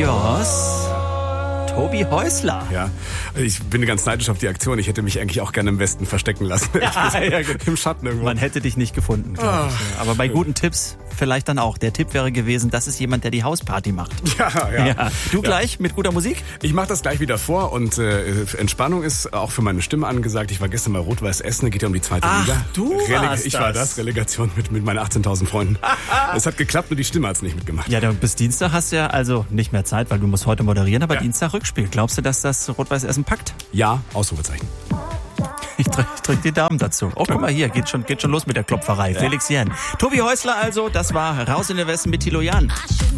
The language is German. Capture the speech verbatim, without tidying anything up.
yours. Tobi Häusler. Ja, ich bin ganz neidisch auf die Aktion. Ich hätte mich eigentlich auch gerne im Westen verstecken lassen. Ja, ja, im Schatten irgendwo. Man hätte dich nicht gefunden, glaube ich. Aber bei guten Tipps vielleicht dann auch. Der Tipp wäre gewesen, das ist jemand, der die Hausparty macht. Ja, ja. ja. Du ja. gleich mit guter Musik? Ich mache das gleich wieder vor und äh, Entspannung ist auch für meine Stimme angesagt. Ich war gestern mal Rot-Weiß Essen, geht ja um die zweite Ach, Liga. du Releg- warst Ich das. war das, Relegation mit, mit meinen achtzehntausend Freunden. Es hat geklappt, nur die Stimme hat's nicht mitgemacht. Ja, dann bis Dienstag hast du ja also nicht mehr Zeit, weil du musst heute moderieren, aber Ja. Dienstag Rückspiel. Glaubst du, dass das Rot-Weiß Essen packt? Ja, Ausrufezeichen. Ich drück, ich drück die Daumen dazu. Oh, guck mal hier, geht schon, geht schon los mit der Klopferei. Ja. Felix Jähn. Tobi Häusler also, das war Raus in den Westen mit Thilo Jahn.